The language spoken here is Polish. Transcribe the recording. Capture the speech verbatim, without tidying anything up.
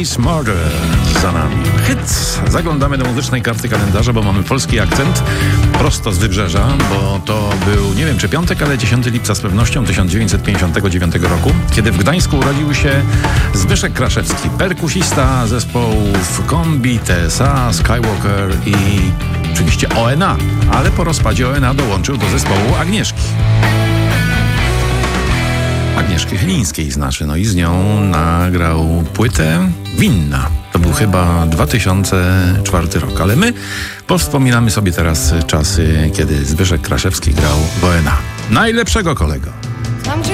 Mace Murder za nami. Hit. Zaglądamy do muzycznej karty kalendarza, bo mamy polski akcent prosto z Wybrzeża, bo to był, nie wiem czy piątek, ale dziesiątego lipca z pewnością tysiąc dziewięćset pięćdziesiątego dziewiątego roku, kiedy w Gdańsku urodził się Zbyszek Kraszewski, perkusista zespołów Kombi, T S A, Skywalker i oczywiście O N A, ale po rozpadzie O N A dołączył do zespołu Agnieszki. Agnieszki Chylińskiej znaczy, no i z nią nagrał płytę Winna. To był chyba dwa tysiące czwarty rok, ale my powspominamy sobie teraz czasy, kiedy Zbyszek Kraszewski grał w O N A. Najlepszego kolego.